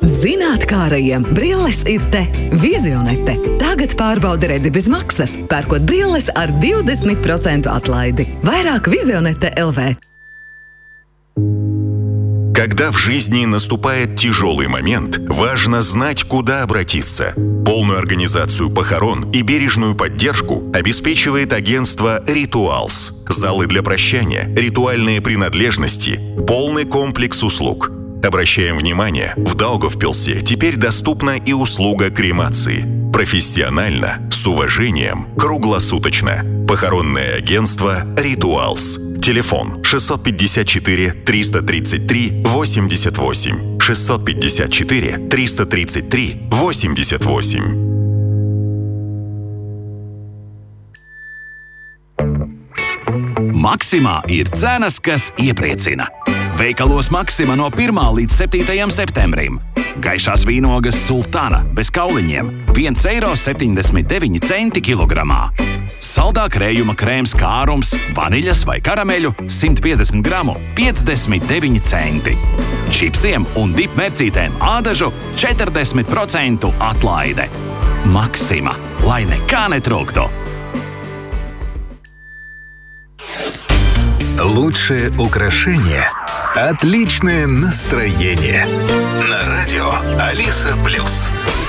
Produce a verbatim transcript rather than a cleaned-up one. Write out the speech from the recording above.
Zinātkārajiem brilles ir te. Vizionete. Tagad pārbauda redzi bez maksas, pērkot brilles ar divdesmit procentu atlaidi. Vairāk Vizionete точка эл ви. Когда в жизни наступает тяжелый момент, важно знать, куда обратиться. Полную организацию похорон и бережную поддержку обеспечивает агентство «Ритуалс». Залы для прощания, ритуальные принадлежности, полный комплекс услуг. Обращаем внимание, в Даугавпилсе теперь доступна и услуга кремации. Профессионально, с уважением, круглосуточно. Похоронное агентство «Ритуалс». Телефон шестьсот пятьдесят четыре триста тридцать три восемьдесят восемь. шестьсот пятьдесят четыре триста тридцать три восемьдесят восемь. Maksimā ir cenas, kas iepriecina. Veikalos Maksima no pirmā līdz septītajam septembrim. Gaišās vīnogas Sultana bez kauliņiem – viens eiro septiņdesmit deviņi centi kilogramā. Saldā krējuma krēms kārums, vaniļas vai karameļu simt piecdesmit gramu – piecdesmit deviņi centi. Čipsiem un dipmercītēm ādažu četrdesmit procentu atlaide. Maksima, lai nekā netrūktu. Лучшее украшение – отличное настроение. На радио Алиса Плюс.